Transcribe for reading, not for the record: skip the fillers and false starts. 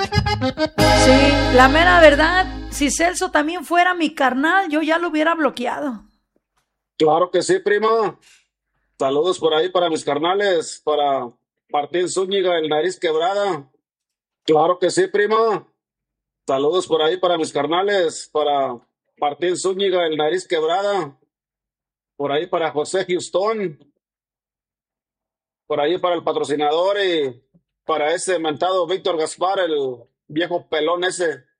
Sí, la mera verdad, si Celso también fuera mi carnal, yo ya lo hubiera bloqueado. Claro que sí, prima. Saludos por ahí para mis carnales, para Martín Zúñiga, el nariz quebrada. Claro que sí, prima. Saludos por ahí para mis carnales, para Martín Zúñiga, el nariz quebrada. Por ahí para José Houston, por ahí para el patrocinador y para ese mentado Víctor Gaspar, el viejo pelón ese.